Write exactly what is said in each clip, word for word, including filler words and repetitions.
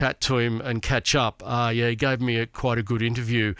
chat to him and catch up. Uh, yeah, he gave me a, quite a good interview.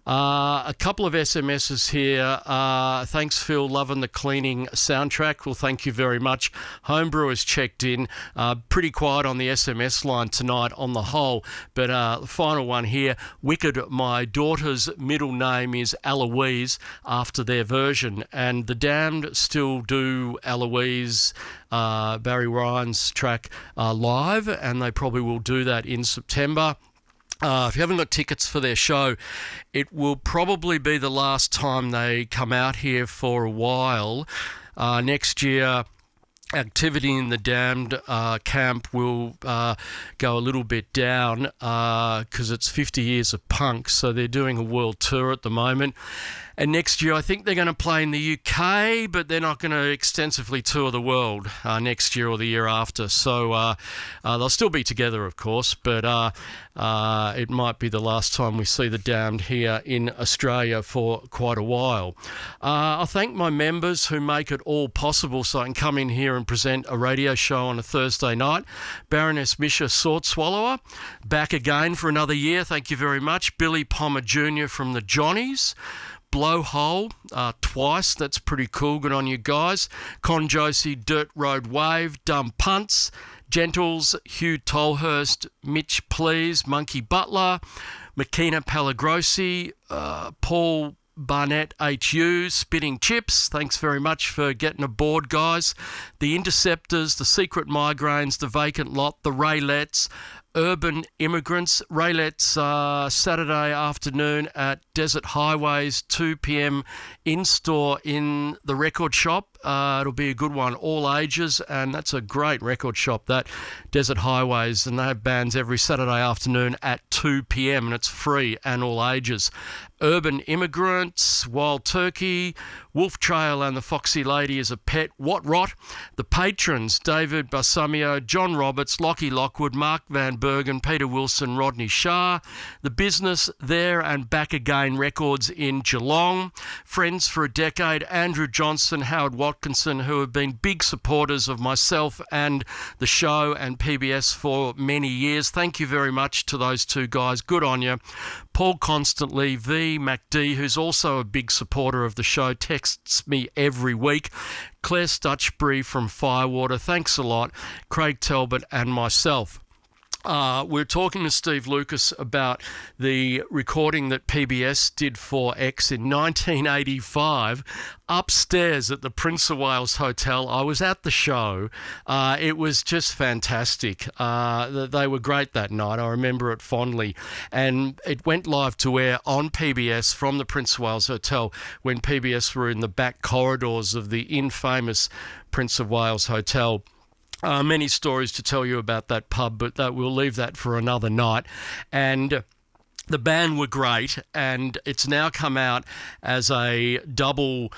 Uh, a couple of S M Ses here. Uh, thanks, Phil. Loving the cleaning soundtrack. Well, thank you very much. Homebrew has checked in. Uh, pretty quiet on the S M S line tonight on the whole. But uh, the final one here. Wicked, my daughter's middle name is Eloise after their version. And the Damned still do Eloise, uh, Barry Ryan's track uh, live, and they probably will do that in September. Uh, if you haven't got tickets for their show, it will probably be the last time they come out here for a while. Uh, next year, activity in the Damned uh, camp will uh, go a little bit down because uh, it's fifty years of punk, so they're doing a world tour at the moment. And next year, I think they're going to play in the U K, but they're not going to extensively tour the world uh, next year or the year after. So uh, uh, they'll still be together, of course, but uh, uh, it might be the last time we see the Damned here in Australia for quite a while. Uh, I thank my members who make it all possible so I can come in here and present a radio show on a Thursday night. Baroness Misha Sword Swallower, back again for another year. Thank you very much. Billy Palmer Junior from the Johnnies. Blowhole uh, twice. That's pretty cool. Good on you guys. Con Josie, Dirt Road Wave, Dumb Punts, Gentles, Hugh Tolhurst, Mitch Please, Monkey Butler, Makina Palagrosi, uh, Paul Barnett H U, Spitting Chips. Thanks very much for getting aboard, guys. The Interceptors, The Secret Migraines, The Vacant Lot, The Raylets, Urban Immigrants. Raylets uh, Saturday afternoon at Desert Highways, two p.m. in-store in the record shop. Uh, it'll be a good one, all ages, and that's a great record shop, that Desert Highways, and they have bands every Saturday afternoon at two p.m. and it's free and all ages. Urban Immigrants, Wild Turkey, Wolf Trail and the Foxy Lady as a pet, What Rot, The Patrons, David Basamio, John Roberts, Lockie Lockwood, Mark Van Bergen, Peter Wilson, Rodney Shah, The Business, There and Back Again Records in Geelong, Friends for a Decade, Andrew Johnson, Howard Watkinson, who have been big supporters of myself and the show and P B S for many years. Thank you very much to those two guys. Good on you. Paul Constantly, V. MacD, who's also a big supporter of the show, texts me every week. Claire Stutchbury from Firewater, thanks a lot. Craig Talbot and myself. Uh, we're talking to Steve Lucas about the recording that P B S did for X in nineteen eighty-five upstairs at the Prince of Wales Hotel. I was at the show. Uh, it was just fantastic. Uh, they were great that night. I remember it fondly. And it went live to air on P B S from the Prince of Wales Hotel when P B S were in the back corridors of the infamous Prince of Wales Hotel. Uh, many stories to tell you about that pub, but that, we'll leave that for another night. And the band were great, and it's now come out as a double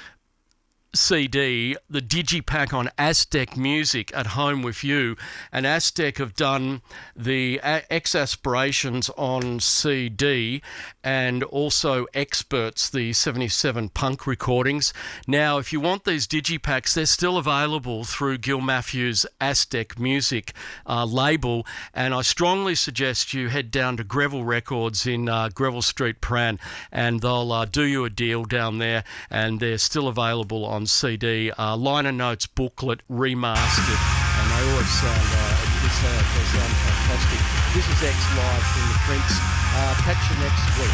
C D, the Digipack on Aztec Music at Home With You. And Aztec have done the X Aspirations on C D and also Experts, the seventy-seven punk recordings. Now, if you want these Digipacks, they're still available through Gil Matthews' Aztec Music uh, label. And I strongly suggest you head down to Greville Records in uh, Greville Street, Prahran, and they'll uh, do you a deal down there. And they're still available on C D, uh, liner notes booklet remastered, and they always sound, uh, they sound, they sound fantastic. This is X live from the Prince. Uh, catch you next week.